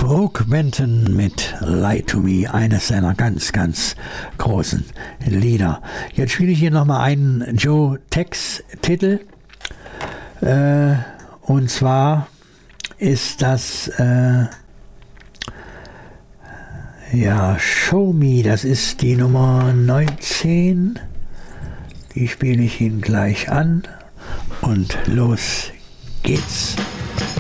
Brook Benton mit Lie to Me, eines seiner ganz, ganz großen Lieder. Jetzt spiele ich hier nochmal einen Joe Tex-Titel. Und zwar ist das Show Me, das ist die Nummer 19. Die spiele ich Ihnen gleich an und los geht's.